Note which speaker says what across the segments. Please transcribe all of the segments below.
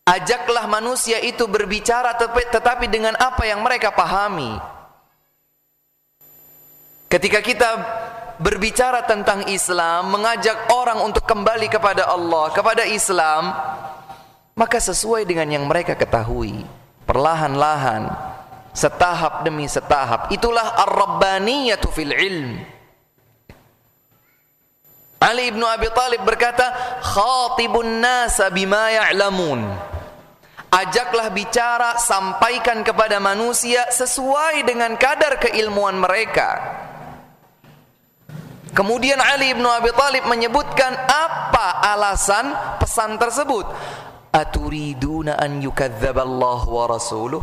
Speaker 1: Ajaklah manusia itu berbicara tetapi dengan apa yang mereka pahami. Ketika kita berbicara tentang Islam, mengajak orang untuk kembali kepada Allah, kepada Islam, maka sesuai dengan yang mereka ketahui, perlahan-lahan, setahap demi setahap. Itulah ar-rabbaniyatu fil ilm. Ali bin Abi Thalib berkata, khatibun nasa bima ya'lamun. Ajaklah bicara, sampaikan kepada manusia sesuai dengan kadar keilmuan mereka. Kemudian Ali bin Abi Thalib menyebutkan apa alasan pesan tersebut. Aturiduna an yukadzdzaballahu wa rasuluh?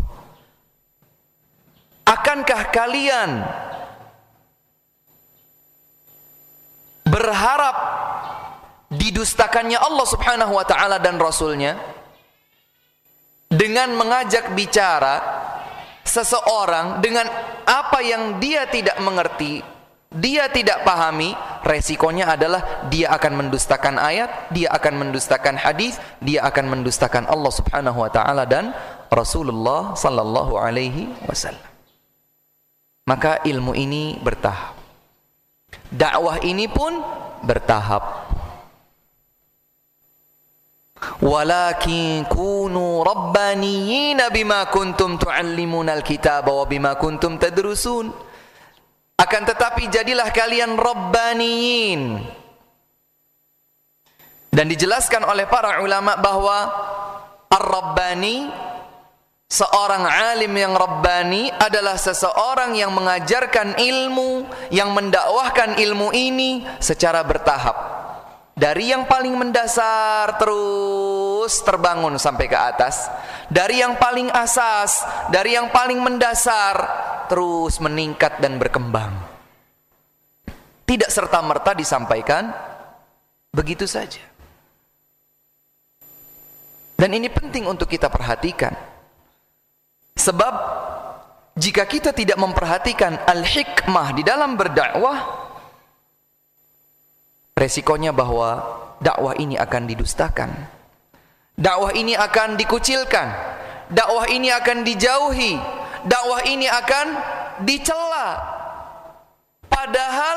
Speaker 1: Akankah kalian berharap didustakannya Allah Subhanahu wa taala dan Rasulnya dengan mengajak bicara seseorang dengan apa yang dia tidak mengerti, dia tidak pahami? Resikonya adalah dia akan mendustakan ayat, dia akan mendustakan hadis, dia akan mendustakan Allah Subhanahu wa taala dan Rasulullah sallallahu alaihi wasallam. Maka ilmu ini bertahap. Dakwah ini pun bertahap. Walakin kunu rabbaniyina bima kuntum tuallimunal kitaba wa bima kuntum tadrusun. Akan tetapi jadilah kalian rabbaniyin. Dan dijelaskan oleh para ulama bahwa ar-rabbani, seorang alim yang rabbani adalah seseorang yang mengajarkan ilmu, yang mendakwahkan ilmu ini secara bertahap. Dari yang paling mendasar terus terbangun sampai ke atas. Dari yang paling asas, dari yang paling mendasar terus meningkat dan berkembang. Tidak serta-merta disampaikan begitu saja. Dan ini penting untuk kita perhatikan. Sebab jika kita tidak memperhatikan al-hikmah di dalam berdakwah, resikonya bahwa dakwah ini akan didustakan, dakwah ini akan dikucilkan, dakwah ini akan dijauhi, dakwah ini akan dicela. Padahal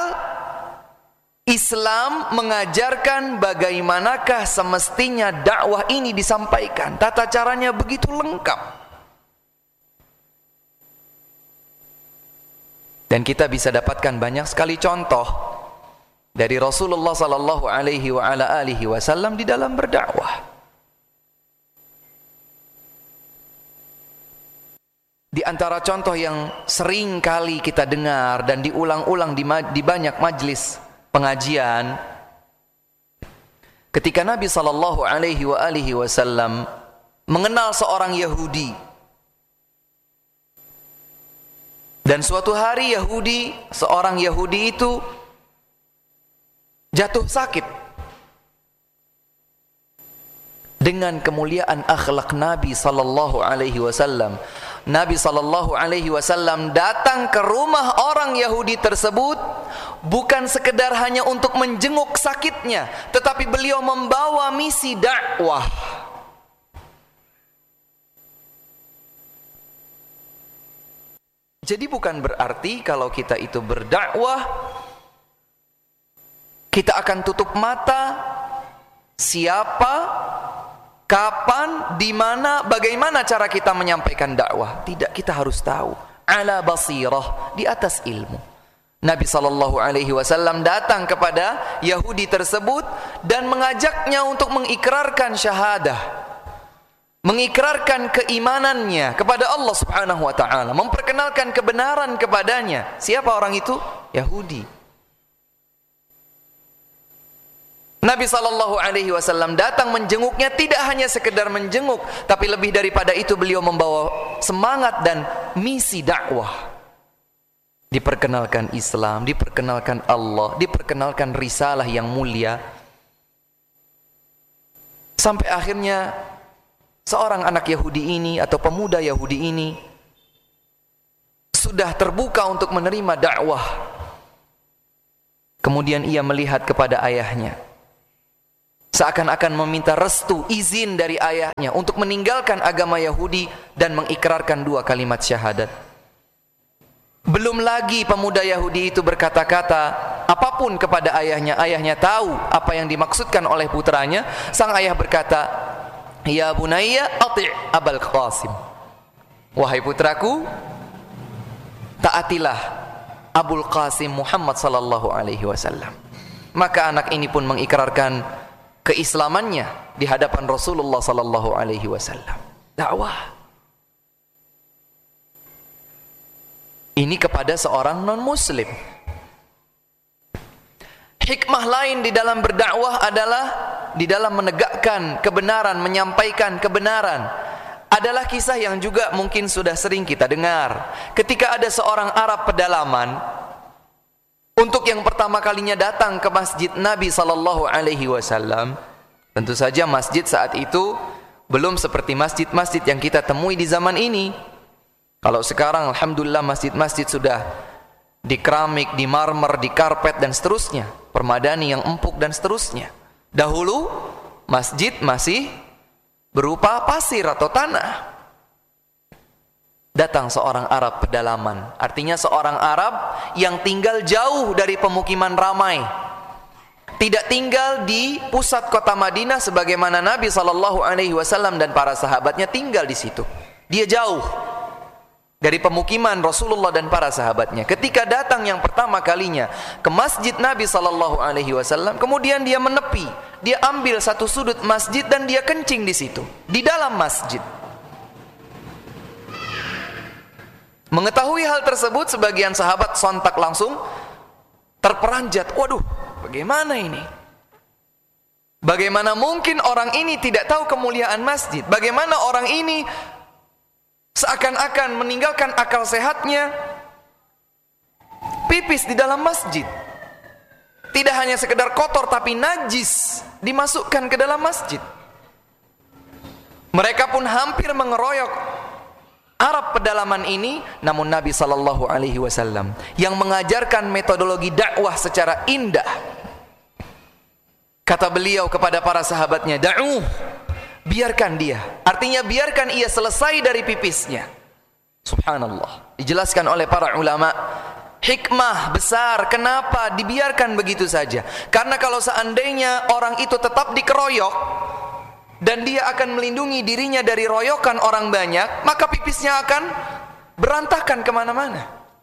Speaker 1: Islam mengajarkan bagaimanakah semestinya dakwah ini disampaikan. Tata caranya begitu lengkap. Dan kita bisa dapatkan banyak sekali contoh dari Rasulullah sallallahu alaihi wa ala alihi wasallam di dalam berdakwah. Di antara contoh yang sering kali kita dengar dan diulang-ulang di banyak majlis pengajian, ketika Nabi sallallahu alaihi wa alihi wasallam mengenal seorang Yahudi. Dan suatu hari seorang Yahudi itu jatuh sakit. Dengan kemuliaan akhlak Nabi sallallahu alaihi wasallam, Nabi sallallahu alaihi wasallam datang ke rumah orang Yahudi tersebut bukan sekedar hanya untuk menjenguk sakitnya, tetapi beliau membawa misi dakwah. Jadi bukan berarti kalau kita itu berdakwah kita akan tutup mata siapa, kapan, di mana, bagaimana cara kita menyampaikan dakwah. Tidak, kita harus tahu ala basirah, di atas ilmu. Nabi sallallahu alaihi wasallam datang kepada Yahudi tersebut dan mengajaknya untuk mengikrarkan syahadah, mengikrarkan keimanannya kepada Allah Subhanahu wa taala, memperkenalkan kebenaran kepadanya. Siapa orang itu? Yahudi. Nabi sallallahu alaihi wasallam datang menjenguknya, tidak hanya sekedar menjenguk, tapi lebih daripada itu beliau membawa semangat dan misi dakwah. Diperkenalkan Islam, diperkenalkan Allah, diperkenalkan risalah yang mulia. Sampai akhirnya seorang anak Yahudi ini atau pemuda Yahudi ini sudah terbuka untuk menerima dakwah. Kemudian ia melihat kepada ayahnya. seakan-akan meminta restu, izin dari ayahnya untuk meninggalkan agama Yahudi dan mengikrarkan 2 kalimat syahadat. Belum lagi pemuda Yahudi itu berkata-kata apapun kepada ayahnya. Ayahnya tahu apa yang dimaksudkan oleh putranya. Sang ayah berkata, "Ya bunayya ati' Abul Qasim." Wahai putraku, taatilah Abul Qasim Muhammad sallallahu alaihi wasallam. Maka anak ini pun mengikrarkan keislamannya di hadapan Rasulullah sallallahu alaihi wasallam. Dakwah ini kepada seorang non-muslim. Hikmah lain di dalam berdakwah adalah di dalam menegakkan kebenaran, menyampaikan kebenaran. Adalah kisah yang juga mungkin sudah sering kita dengar. Ketika ada seorang Arab pedalaman, untuk yang pertama kalinya datang ke masjid Nabi sallallahu alaihi wasallam, tentu saja masjid saat itu belum seperti masjid-masjid yang kita temui di zaman ini. Kalau sekarang alhamdulillah masjid-masjid sudah di keramik, di marmer, di karpet dan seterusnya, permadani yang empuk dan seterusnya. Dahulu masjid masih berupa pasir atau tanah. Datang seorang Arab pedalaman, artinya seorang Arab yang tinggal jauh dari pemukiman ramai. Tidak tinggal di pusat kota Madinah sebagaimana Nabi SAW dan para sahabatnya tinggal di situ. Dia jauh dari pemukiman Rasulullah dan para sahabatnya. Ketika datang yang pertama kalinya ke masjid Nabi SAW, kemudian dia menepi, dia ambil satu sudut masjid dan dia kencing di situ, di dalam masjid. Mengetahui hal tersebut, sebagian sahabat sontak langsung terperanjat. Waduh, bagaimana ini? Bagaimana mungkin orang ini tidak tahu kemuliaan masjid? Bagaimana orang ini seakan-akan meninggalkan akal sehatnya, pipis di dalam masjid? Tidak hanya sekedar kotor tapi najis dimasukkan ke dalam masjid. Mereka pun hampir mengeroyok Arab pedalaman ini, namun Nabi SAW yang mengajarkan metodologi dakwah secara indah. Kata beliau kepada para sahabatnya, "Da'uh, biarkan dia." Artinya biarkan ia selesai dari pipisnya. Subhanallah. Dijelaskan oleh para ulama, hikmah besar kenapa dibiarkan begitu saja. Karena kalau seandainya orang itu tetap dikeroyok dan dia akan melindungi dirinya dari royokan orang banyak, maka pipisnya akan berantakan kemana-mana.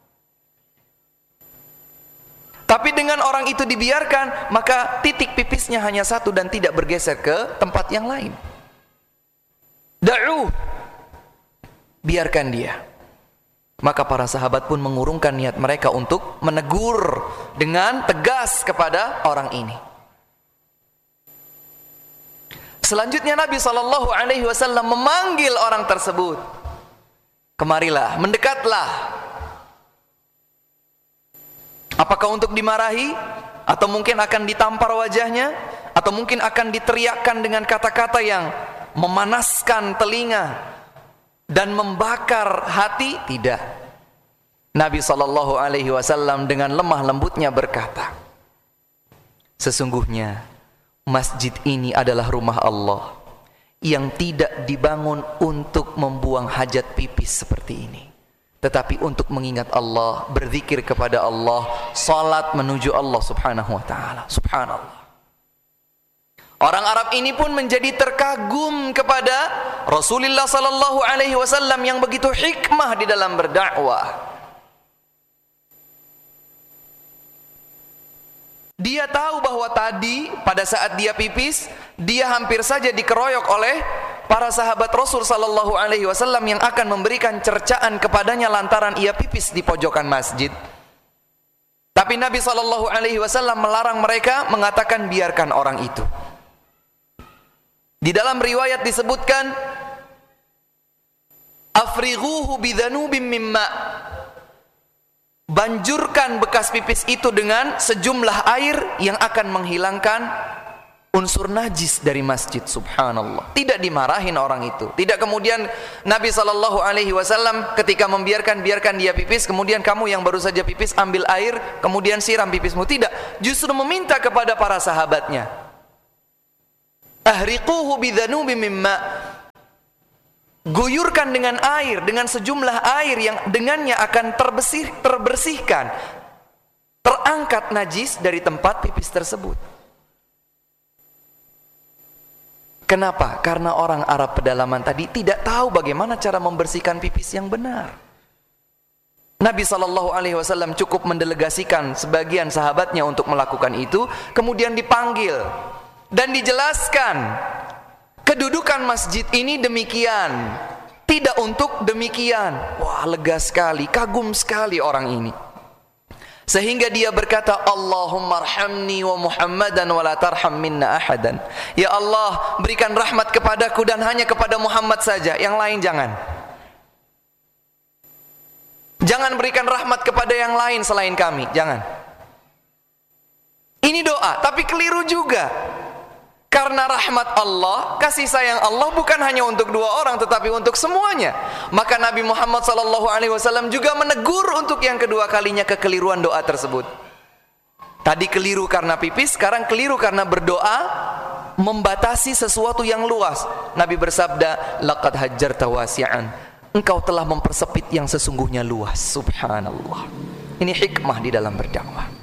Speaker 1: Tapi dengan orang itu dibiarkan, maka titik pipisnya hanya satu dan tidak bergeser ke tempat yang lain. Da'u, biarkan dia. Maka para sahabat pun mengurungkan niat mereka untuk menegur dengan tegas kepada orang ini. Selanjutnya Nabi SAW memanggil orang tersebut. Kemarilah, mendekatlah. Apakah untuk dimarahi? Atau mungkin akan ditampar wajahnya? Atau mungkin akan diteriakkan dengan kata-kata yang memanaskan telinga dan membakar hati? Tidak. Nabi SAW dengan lemah lembutnya berkata, sesungguhnya masjid ini adalah rumah Allah yang tidak dibangun untuk membuang hajat pipis seperti ini, tetapi untuk mengingat Allah, berzikir kepada Allah, salat menuju Allah subhanahu wa ta'ala. Subhanallah. Orang Arab ini pun menjadi terkagum kepada Rasulullah sallallahu alaihi wasallam yang begitu hikmah di dalam berdakwah. Dia tahu bahwa tadi pada saat dia pipis, dia hampir saja dikeroyok oleh para sahabat Rasul sallallahu alaihi wasallam yang akan memberikan cercaan kepadanya lantaran ia pipis di pojokan masjid. Tapi Nabi sallallahu alaihi wasallam melarang mereka, mengatakan biarkan orang itu. Di dalam riwayat disebutkan, afrighuhu bidhanubim mimma, banjurkan bekas pipis itu dengan sejumlah air yang akan menghilangkan unsur najis dari masjid. Subhanallah. Tidak dimarahin orang itu. Tidak kemudian Nabi SAW ketika biarkan dia pipis, kemudian kamu yang baru saja pipis ambil air kemudian siram pipismu. Tidak. Justru meminta kepada para sahabatnya, Ahriquhu bidhanubi mimma. Guyurkan dengan air, dengan sejumlah air yang dengannya akan terbersihkan, terangkat najis dari tempat pipis tersebut. Kenapa? Karena orang Arab pedalaman tadi tidak tahu bagaimana cara membersihkan pipis yang benar. Nabi SAW cukup mendelegasikan sebagian sahabatnya untuk melakukan itu, kemudian dipanggil dan dijelaskan, kedudukan masjid ini demikian, tidak untuk demikian. Wah, lega sekali, kagum sekali orang ini. Sehingga dia berkata, Allahumma arhamni wa Muhammadan wa la tarham minna ahadan. Ya Allah, berikan rahmat kepadaku dan hanya kepada Muhammad saja, yang lain jangan. Jangan berikan rahmat kepada yang lain selain kami, jangan. Ini doa, tapi keliru juga. Karena rahmat Allah, kasih sayang Allah bukan hanya untuk dua orang, tetapi untuk semuanya. Maka Nabi Muhammad SAW juga menegur untuk yang kedua kalinya kekeliruan doa tersebut. Tadi keliru karena pipis, sekarang keliru karena berdoa membatasi sesuatu yang luas. Nabi bersabda, laqad hajjarta wasi'an. Engkau telah mempersempit yang sesungguhnya luas. Subhanallah. Ini hikmah di dalam berdakwah.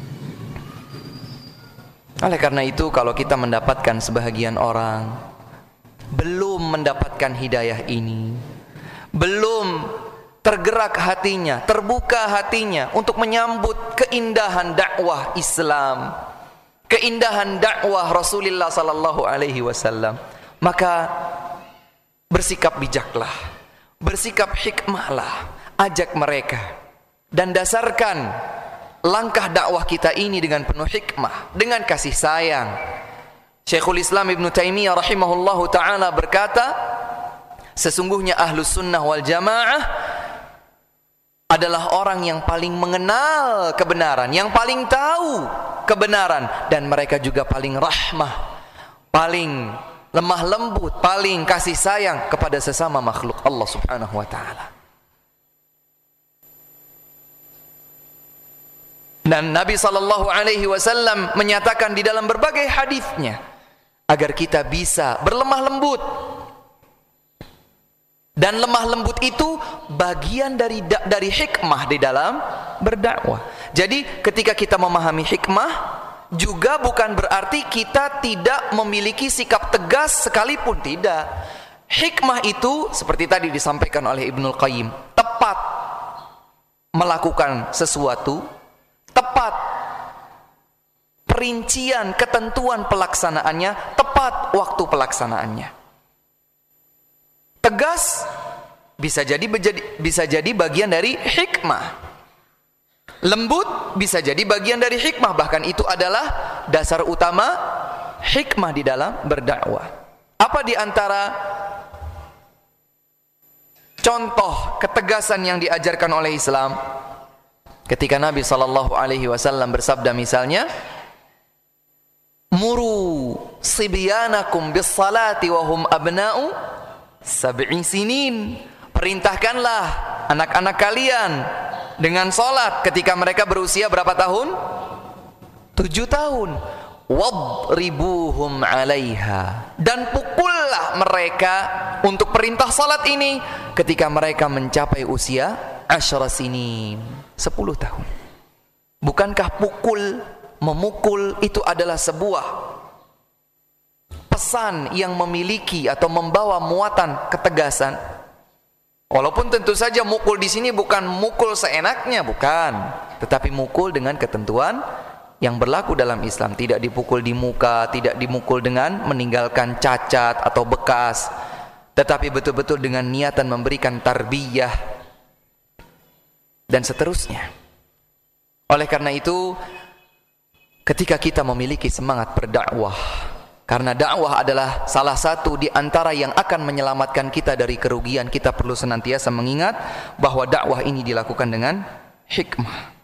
Speaker 1: Oleh karena itu, kalau kita mendapatkan sebahagian orang belum mendapatkan hidayah ini, belum tergerak hatinya, terbuka hatinya untuk menyambut keindahan dakwah Islam, keindahan dakwah Rasulullah sallallahu alaihi wasallam, maka bersikap bijaklah, bersikap hikmahlah, ajak mereka dan dasarkan langkah dakwah kita ini dengan penuh hikmah, dengan kasih sayang. Syekhul Islam Ibn Taimiyah rahimahullahu ta'ala berkata, sesungguhnya Ahlus Sunnah wal Jamaah adalah orang yang paling mengenal kebenaran, yang paling tahu kebenaran, dan mereka juga paling rahmah, paling lemah lembut, paling kasih sayang kepada sesama makhluk Allah subhanahu wa ta'ala. Dan Nabi SAW menyatakan di dalam berbagai hadisnya agar kita bisa berlemah lembut. Dan lemah lembut itu bagian dari hikmah di dalam berdakwah. Jadi ketika kita memahami hikmah, juga bukan berarti kita tidak memiliki sikap tegas sekalipun, tidak. Hikmah itu seperti tadi disampaikan oleh Ibnul Qayyim, tepat melakukan sesuatu, tepat perincian ketentuan pelaksanaannya, tepat waktu pelaksanaannya. Tegas bisa jadi bagian dari hikmah. Lembut bisa jadi bagian dari hikmah, bahkan itu adalah dasar utama hikmah di dalam berdakwah. Apa di antara contoh ketegasan yang diajarkan oleh Islam? Ketika Nabi SAW bersabda misalnya, muru sibyanakum bis salati wa hum abna'u sab'i sinin. Perintahkanlah anak-anak kalian dengan salat ketika mereka berusia berapa tahun? 7 tahun. Wadribuhum 'alaiha. Dan pukullah mereka untuk perintah salat ini ketika mereka mencapai usia 10 sinin, 10 tahun. Bukankah memukul itu adalah sebuah pesan yang memiliki atau membawa muatan ketegasan? Walaupun tentu saja mukul di sini bukan mukul seenaknya, bukan, tetapi mukul dengan ketentuan yang berlaku dalam Islam. Tidak dipukul di muka, tidak dimukul dengan meninggalkan cacat atau bekas, tetapi betul-betul dengan niatan memberikan tarbiyah dan seterusnya. Oleh karena itu, ketika kita memiliki semangat berdakwah, karena dakwah adalah salah satu di antara yang akan menyelamatkan kita dari kerugian, kita perlu senantiasa mengingat bahwa dakwah ini dilakukan dengan hikmah.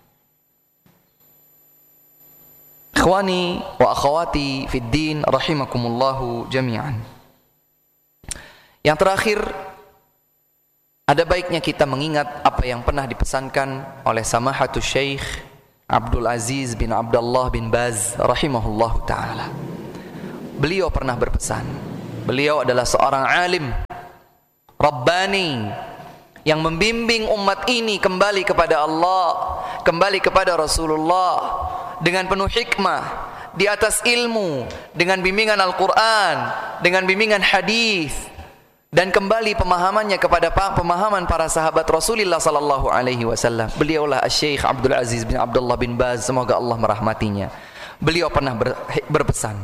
Speaker 1: Ikhwani wa akhwati fid din rahimakumullahu jami'an. Yang terakhir, ada baiknya kita mengingat apa yang pernah dipesankan oleh Samahatul Syekh Abdul Aziz bin Abdullah bin Baz rahimahullahu ta'ala, beliau pernah berpesan. Beliau adalah seorang alim Rabbani yang membimbing umat ini kembali kepada Allah, kembali kepada Rasulullah dengan penuh hikmah, di atas ilmu, dengan bimbingan Al-Quran, dengan bimbingan hadis, dan kembali pemahamannya kepada pemahaman para sahabat Rasulullah sallallahu alaihi wasallam. Beliaulah Syekh Abdul Aziz bin Abdullah bin Baz, semoga Allah merahmatinya. Beliau pernah berpesan,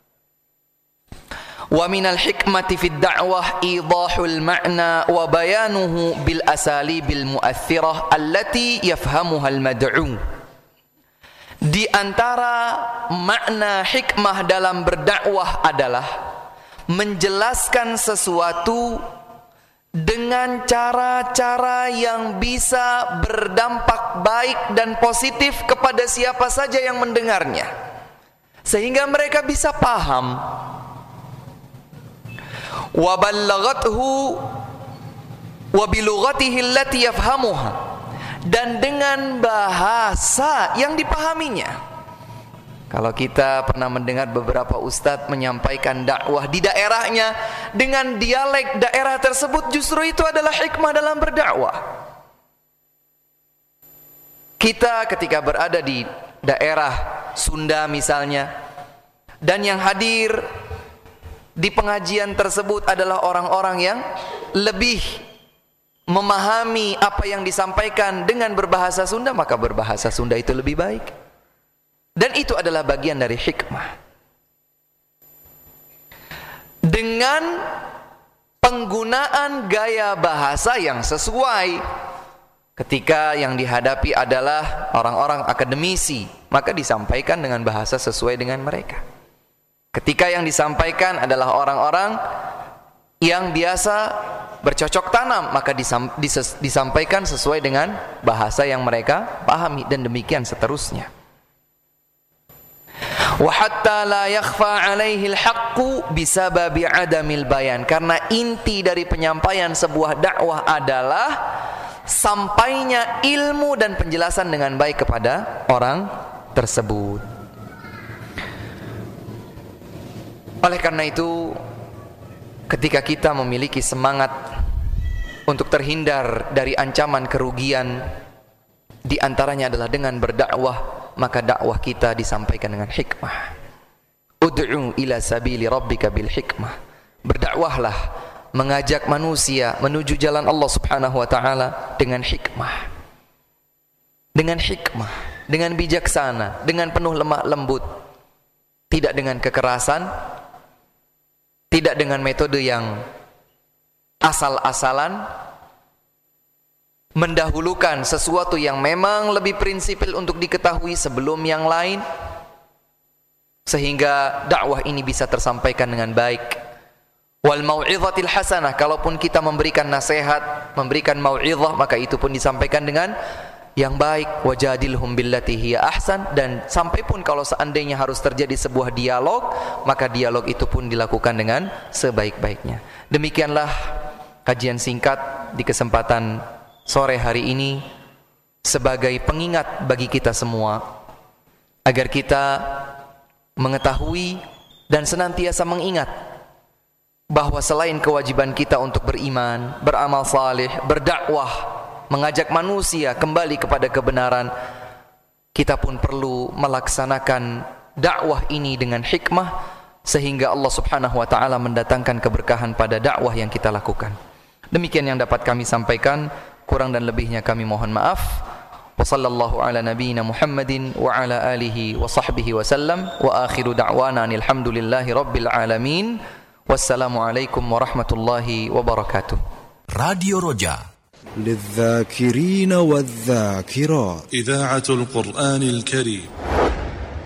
Speaker 1: wa minal hikmati fid da'wah idahul ma'na wa bayanuhu bil asalibil mu'athirah allati yafhamuha al mad'u. Di antara makna hikmah dalam berdakwah adalah menjelaskan sesuatu dengan cara-cara yang bisa berdampak baik dan positif kepada siapa saja yang mendengarnya, sehingga mereka bisa paham. Wa ballaghathu wa bilughatihi allati yafhamuha, dan dengan bahasa yang dipahaminya. Kalau kita pernah mendengar beberapa ustadz menyampaikan dakwah di daerahnya dengan dialek daerah tersebut, justru itu adalah hikmah dalam berdakwah. Kita ketika berada di daerah Sunda misalnya, dan yang hadir di pengajian tersebut adalah orang-orang yang lebih memahami apa yang disampaikan dengan berbahasa Sunda, maka berbahasa Sunda itu lebih baik. Dan itu adalah bagian dari hikmah. Dengan penggunaan gaya bahasa yang sesuai, ketika yang dihadapi adalah orang-orang akademisi, maka disampaikan dengan bahasa sesuai dengan mereka. Ketika yang disampaikan adalah orang-orang yang biasa bercocok tanam, maka disampaikan sesuai dengan bahasa yang mereka pahami, dan demikian seterusnya. Wa hatta la yakhfa 'alaihi al-haqqu bisababi 'adamil bayan, karena inti dari penyampaian sebuah dakwah adalah sampainya ilmu dan penjelasan dengan baik kepada orang tersebut. Oleh karena itu, ketika kita memiliki semangat untuk terhindar dari ancaman kerugian, di antaranya adalah dengan berdakwah, maka dakwah kita disampaikan dengan hikmah. Ud'u ila sabili rabbika bil hikmah. Berdakwahlah, mengajak manusia menuju jalan Allah Subhanahu wa taala dengan hikmah. Dengan hikmah, dengan bijaksana, dengan penuh lemah lembut. Tidak dengan kekerasan, tidak dengan metode yang asal-asalan, mendahulukan sesuatu yang memang lebih prinsipil untuk diketahui sebelum yang lain, sehingga dakwah ini bisa tersampaikan dengan baik. Wal mau'izatil hasanah, kalaupun kita memberikan nasihat, memberikan mau'izah, maka itu pun disampaikan dengan yang baik. Wajadilhum billati hiya ahsan, dan sampai pun kalau seandainya harus terjadi sebuah dialog, maka dialog itu pun dilakukan dengan sebaik-baiknya. Demikianlah kajian singkat di kesempatan sore hari ini, sebagai pengingat bagi kita semua, agar kita mengetahui dan senantiasa mengingat bahwa selain kewajiban kita untuk beriman, beramal saleh, berdakwah, mengajak manusia kembali kepada kebenaran, kita pun perlu melaksanakan dakwah ini dengan hikmah, sehingga Allah Subhanahu wa taala mendatangkan keberkahan pada dakwah yang kita lakukan. Demikian yang dapat kami sampaikan, kurang dan lebihnya kami mohon maaf. Wa sallallahu ala nabiyyina Muhammadin wa ala alihi wa sahbihi wa sallam, wa akhiru da'wana alhamdulillahi rabbil alamin. Wassalamu alaikum warahmatullahi wabarakatuh.
Speaker 2: Radio Roja
Speaker 3: للذاكرين والذاكرات
Speaker 2: إذاعة القرآن الكريم.